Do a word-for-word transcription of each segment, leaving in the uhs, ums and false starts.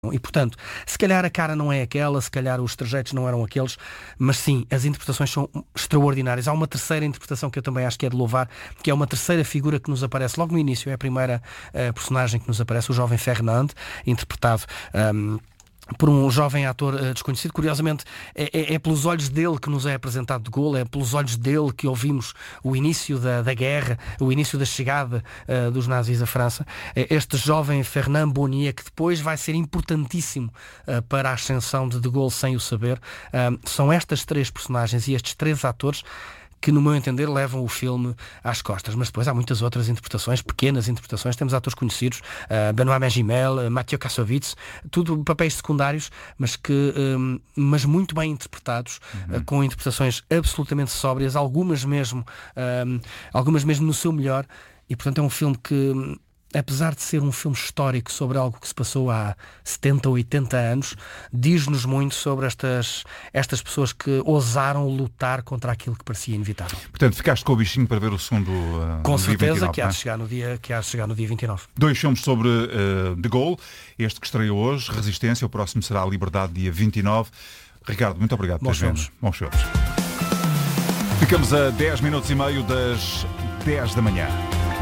E, portanto, se calhar a cara não é aquela, se calhar os trejeitos não eram aqueles, mas sim, as interpretações são extraordinárias. Há uma terceira interpretação que eu também acho que é de louvar, que é uma terceira figura que nos aparece logo no início, é a primeira uh, personagem que nos aparece, o jovem Fernand, interpretado um, por um jovem ator uh, desconhecido. Curiosamente, é, é, é pelos olhos dele que nos é apresentado de Gaulle, é pelos olhos dele que ouvimos o início da, da guerra, o início da chegada uh, dos nazis à França. É este jovem Fernand Bonnier, que depois vai ser importantíssimo uh, para a ascensão de de Gaulle sem o saber. Uh, são estas três personagens e estes três atores que, no meu entender, levam o filme às costas. Mas depois há muitas outras interpretações, pequenas interpretações. Temos atores conhecidos, uh, Benoît Magimel, uh, Mathieu Kassovitz, tudo papéis secundários, mas, que, um, mas muito bem interpretados, uhum. uh, com interpretações absolutamente sóbrias, algumas mesmo, um, algumas mesmo no seu melhor. E, portanto, é um filme que, apesar de ser um filme histórico sobre algo que se passou há setenta ou oitenta anos, diz-nos muito sobre estas, estas pessoas que ousaram lutar contra aquilo que parecia inevitável. Portanto, ficaste com o bichinho para ver o segundo uh, Com certeza vinte e nove, que há de chegar no dia, que há de chegar no dia vinte e nove. Dois filmes sobre uh, de Gaulle, este que estreia hoje, Resistência, o próximo será a Liberdade, dia vinte e nove. Ricardo, muito obrigado por teres vindo. Bons filmes. Ficamos a dez minutos e meio das dez da manhã.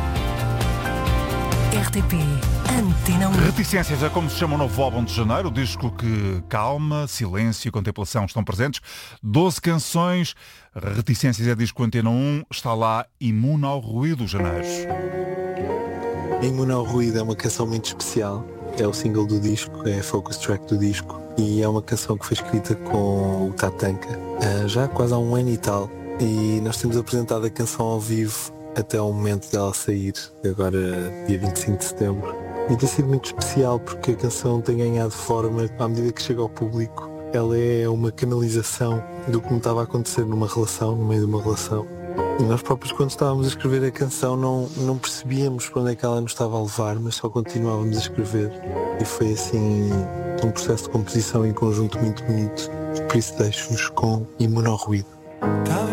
R T P Antena um. Reticências é como se chama o novo álbum de janeiro, o disco que calma, silêncio e contemplação estão presentes. doze canções. Reticências é disco Antena um, está lá Imune ao Ruído, janeiro. Imune ao Ruído é uma canção muito especial. É o single do disco, é a focus track do disco. E é uma canção que foi escrita com o Tatanka já há quase há um ano e tal. E nós temos apresentado a canção ao vivo até ao momento dela sair, agora dia vinte e cinco de setembro. E tem sido muito especial porque a canção tem ganhado forma à medida que chega ao público. Ela é uma canalização do que me estava a acontecer numa relação, no meio de uma relação. E nós próprios, quando estávamos a escrever a canção, não, não percebíamos para onde é que ela nos estava a levar, mas só continuávamos a escrever. E foi assim um processo de composição em conjunto muito bonito. Por isso deixo-vos com Imune ao Ruído.